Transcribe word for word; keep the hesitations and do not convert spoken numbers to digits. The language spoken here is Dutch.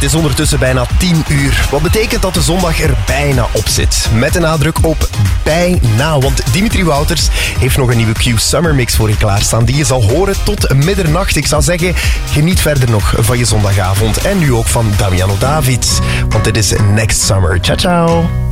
is ondertussen bijna tien uur. Wat betekent dat de zondag er bijna op zit. Met een nadruk op bijna. Want Dimitri Wouters heeft nog een nieuwe Q Summer Mix voor je klaarstaan. Die je zal horen tot middernacht. Ik zou zeggen, geniet verder nog van je zondagavond. En nu ook van Damiano David. Want dit is Next Summer. Ciao, ciao.